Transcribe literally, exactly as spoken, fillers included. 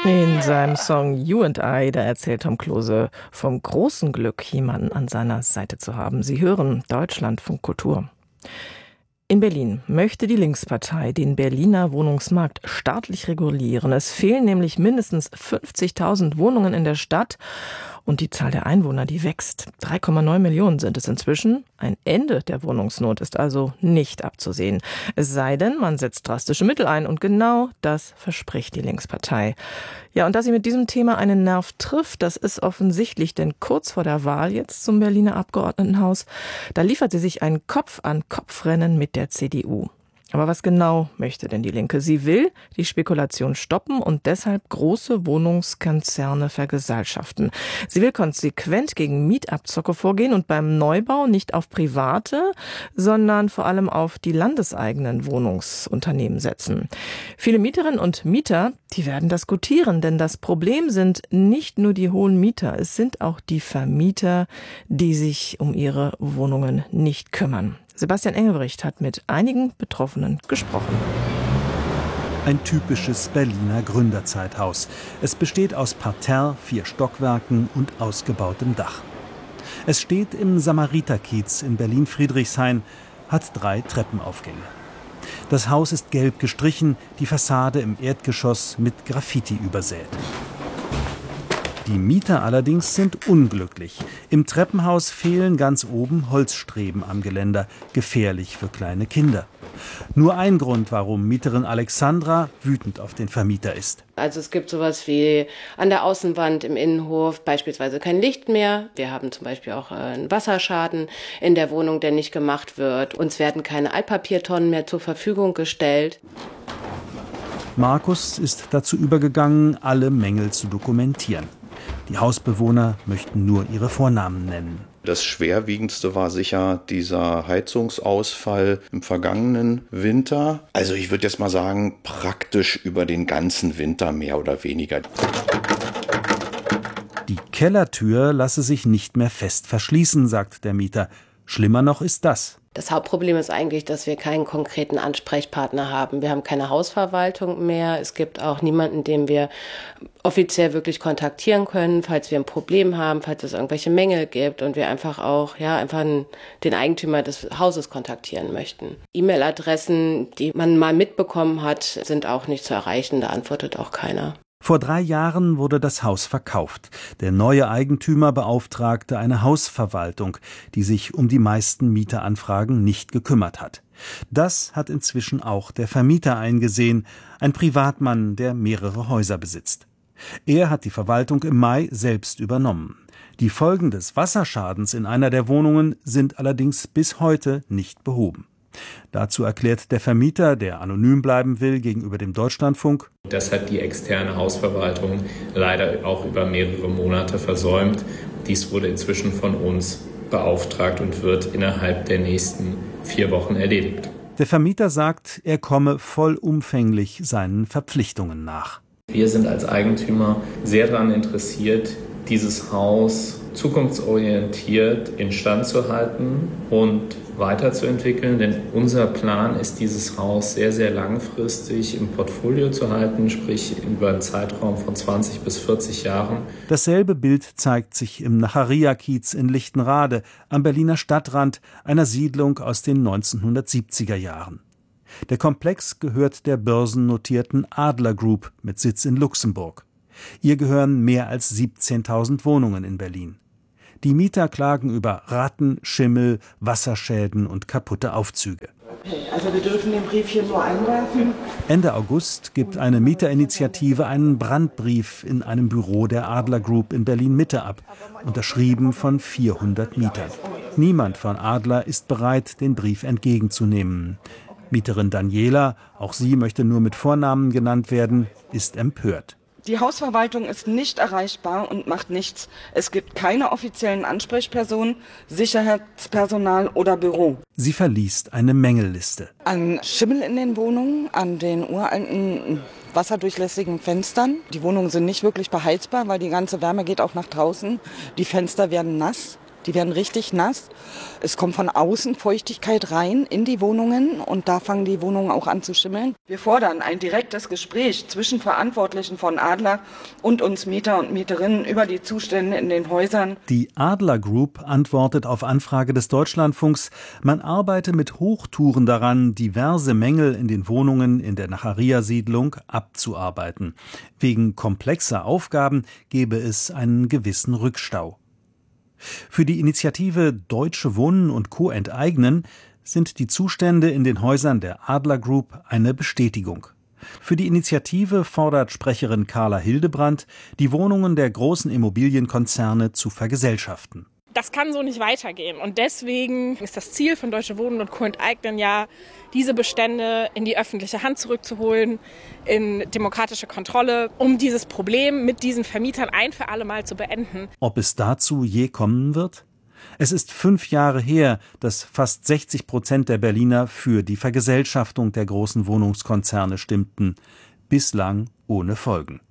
In seinem Song You and I, da erzählt Tom Klose vom großen Glück, jemanden an seiner Seite zu haben. Sie hören Deutschlandfunk Kultur. In Berlin möchte die Linkspartei den Berliner Wohnungsmarkt staatlich regulieren. Es fehlen nämlich mindestens fünfzigtausend Wohnungen in der Stadt und die Zahl der Einwohner, die wächst. drei Komma neun Millionen sind es inzwischen. Ein Ende der Wohnungsnot ist also nicht abzusehen. Es sei denn, man setzt drastische Mittel ein und genau das verspricht die Linkspartei. Ja, und dass sie mit diesem Thema einen Nerv trifft, das ist offensichtlich, denn kurz vor der Wahl jetzt zum Berliner Abgeordnetenhaus, da liefert sie sich ein Kopf-an-Kopf-Rennen mit der C D U. Aber was genau möchte denn die Linke? Sie will die Spekulation stoppen und deshalb große Wohnungskonzerne vergesellschaften. Sie will konsequent gegen Mietabzocke vorgehen und beim Neubau nicht auf private, sondern vor allem auf die landeseigenen Wohnungsunternehmen setzen. Viele Mieterinnen und Mieter, die werden das gutieren, denn das Problem sind nicht nur die hohen Mieter, es sind auch die Vermieter, die sich um ihre Wohnungen nicht kümmern. Sebastian Engelbrecht hat mit einigen Betroffenen gesprochen. Ein typisches Berliner Gründerzeithaus. Es besteht aus Parterre, vier Stockwerken und ausgebautem Dach. Es steht im Samariterkiez in Berlin-Friedrichshain, hat drei Treppenaufgänge. Das Haus ist gelb gestrichen, die Fassade im Erdgeschoss mit Graffiti übersät. Die Mieter allerdings sind unglücklich. Im Treppenhaus fehlen ganz oben Holzstreben am Geländer, gefährlich für kleine Kinder. Nur ein Grund, warum Mieterin Alexandra wütend auf den Vermieter ist. Also es gibt sowas wie an der Außenwand im Innenhof beispielsweise kein Licht mehr. Wir haben zum Beispiel auch einen Wasserschaden in der Wohnung, der nicht gemacht wird. Uns werden keine Altpapiertonnen mehr zur Verfügung gestellt. Markus ist dazu übergegangen, alle Mängel zu dokumentieren. Die Hausbewohner möchten nur ihre Vornamen nennen. Das Schwerwiegendste war sicher dieser Heizungsausfall im vergangenen Winter. Also ich würde jetzt mal sagen, praktisch über den ganzen Winter mehr oder weniger. Die Kellertür lasse sich nicht mehr fest verschließen, sagt der Mieter. Schlimmer noch ist das. Das Hauptproblem ist eigentlich, dass wir keinen konkreten Ansprechpartner haben. Wir haben keine Hausverwaltung mehr. Es gibt auch niemanden, den wir offiziell wirklich kontaktieren können, falls wir ein Problem haben, falls es irgendwelche Mängel gibt und wir einfach auch ja einfach den Eigentümer des Hauses kontaktieren möchten. E-Mail-Adressen, die man mal mitbekommen hat, sind auch nicht zu erreichen. Da antwortet auch keiner. Vor drei Jahren wurde das Haus verkauft. Der neue Eigentümer beauftragte eine Hausverwaltung, die sich um die meisten Mieteranfragen nicht gekümmert hat. Das hat inzwischen auch der Vermieter eingesehen, ein Privatmann, der mehrere Häuser besitzt. Er hat die Verwaltung im Mai selbst übernommen. Die Folgen des Wasserschadens in einer der Wohnungen sind allerdings bis heute nicht behoben. Dazu erklärt der Vermieter, der anonym bleiben will, gegenüber dem Deutschlandfunk: Das hat die externe Hausverwaltung leider auch über mehrere Monate versäumt. Dies wurde inzwischen von uns beauftragt und wird innerhalb der nächsten vier Wochen erledigt. Der Vermieter sagt, er komme vollumfänglich seinen Verpflichtungen nach. Wir sind als Eigentümer sehr daran interessiert, dieses Haus zukunftsorientiert instand zu halten und weiterzuentwickeln, denn unser Plan ist, dieses Haus sehr, sehr langfristig im Portfolio zu halten, sprich über einen Zeitraum von zwanzig bis vierzig Jahren. Dasselbe Bild zeigt sich im Nacharia-Kiez in Lichtenrade, am Berliner Stadtrand, einer Siedlung aus den neunzehnhundertsiebziger Jahren. Der Komplex gehört der börsennotierten Adler Group mit Sitz in Luxemburg. Ihr gehören mehr als siebzehntausend Wohnungen in Berlin. Die Mieter klagen über Ratten, Schimmel, Wasserschäden und kaputte Aufzüge. Okay, also wir dürfen den Brief hier nur einwerfen. Ende August gibt eine Mieterinitiative einen Brandbrief in einem Büro der Adler Group in Berlin-Mitte ab, unterschrieben von vierhundert Mietern. Niemand von Adler ist bereit, den Brief entgegenzunehmen. Mieterin Daniela, auch sie möchte nur mit Vornamen genannt werden, ist empört. Die Hausverwaltung ist nicht erreichbar und macht nichts. Es gibt keine offiziellen Ansprechpersonen, Sicherheitspersonal oder Büro. Sie verliest eine Mängelliste. An Schimmel in den Wohnungen, an den uralten wasserdurchlässigen Fenstern. Die Wohnungen sind nicht wirklich beheizbar, weil die ganze Wärme geht auch nach draußen. Die Fenster werden nass. Die werden richtig nass. Es kommt von außen Feuchtigkeit rein in die Wohnungen und da fangen die Wohnungen auch an zu schimmeln. Wir fordern ein direktes Gespräch zwischen Verantwortlichen von Adler und uns Mieter und Mieterinnen über die Zustände in den Häusern. Die Adler Group antwortet auf Anfrage des Deutschlandfunks, man arbeite mit Hochtouren daran, diverse Mängel in den Wohnungen in der Nacharia-Siedlung abzuarbeiten. Wegen komplexer Aufgaben gebe es einen gewissen Rückstau. Für die Initiative Deutsche Wohnen und Co. enteignen sind die Zustände in den Häusern der Adler Group eine Bestätigung. Für die Initiative fordert Sprecherin Carla Hildebrandt, die Wohnungen der großen Immobilienkonzerne zu vergesellschaften. Das kann so nicht weitergehen. Und deswegen ist das Ziel von Deutsche Wohnen und Co. enteignen ja, diese Bestände in die öffentliche Hand zurückzuholen, in demokratische Kontrolle, um dieses Problem mit diesen Vermietern ein für alle Mal zu beenden. Ob es dazu je kommen wird? Es ist fünf Jahre her, dass fast sechzig Prozent der Berliner für die Vergesellschaftung der großen Wohnungskonzerne stimmten. Bislang ohne Folgen.